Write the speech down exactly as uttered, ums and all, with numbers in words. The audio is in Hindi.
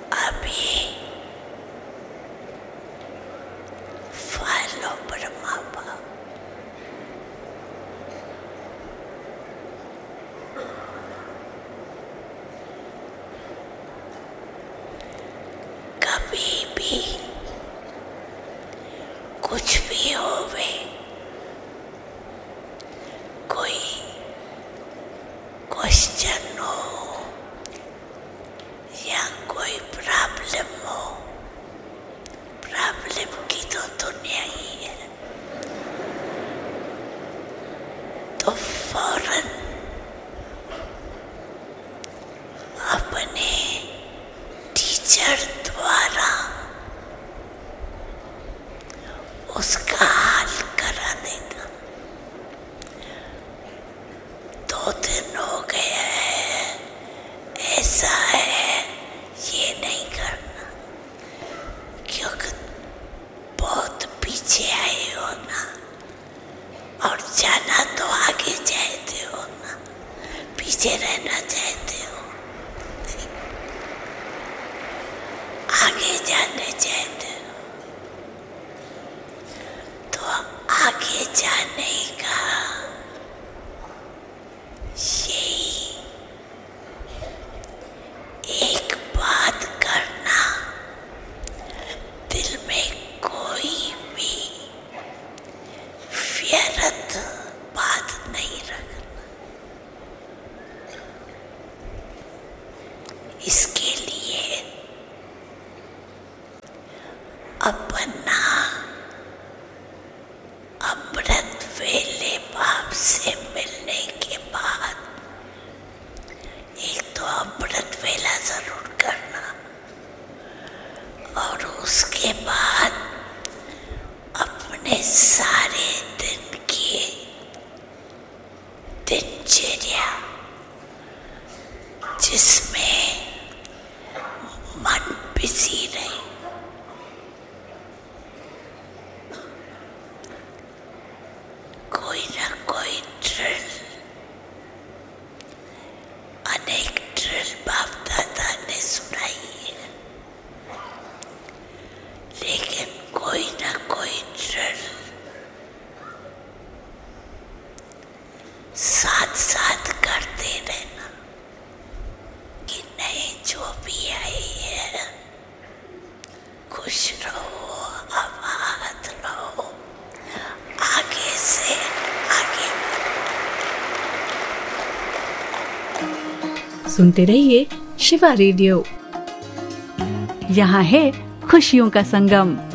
अभी फॉलो ब्रह्मा बाप। कभी भी कुछ भी होवे, कोई क्वेश्चन हो या कोई प्रॉब्लम हो, प्रॉब्लम की तो दुनिया ही है, तो फौरन अपने टीचर द्वारा उसका हल करा देना। दो दिन हो गया है, ऐसा है, ये नहीं करना, क्योंकि बहुत पीछे आए हो ना, और जाना तो आगे चाहते हो ना, पीछे रहना चाहते हो, आगे जाने चाहते हो, तो आगे जाने का यही एक बात करना, दिल में कोई भी व्यर्थ बात नहीं रखना। इसके लिए अपना अमृत वेले बाप से मिलने के बाद एक तो अमृत वेला जरूर करना, और उसके बाद अपने सारे दिन की दिनचर्या जिसमें मन बिजी रहे, कोई ना कोई ड्रिल, अनेक ड्रिल बाप दादा ने सुनाई है, लेकिन कोई ना कोई ड्रिल साथ साथ करते रहना कि नहीं, जो भी आई है खुश रहो, आबाद रहो, आगे से आगे। सुनते रहिए शिवा रेडियो, यहाँ है खुशियों का संगम।